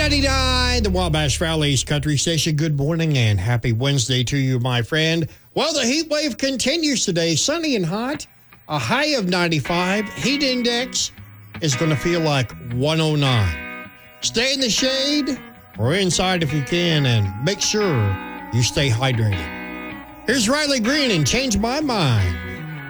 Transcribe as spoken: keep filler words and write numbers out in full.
ninety-nine, the Wabash Valley's country station. Good morning and happy Wednesday to you, my friend. Well, the heat wave continues today, sunny and hot. A high of ninety-five. Heat index is going to feel like one oh nine. Stay in the shade or inside if you can, and make sure you stay hydrated. Here's Riley Green and Change My Mind.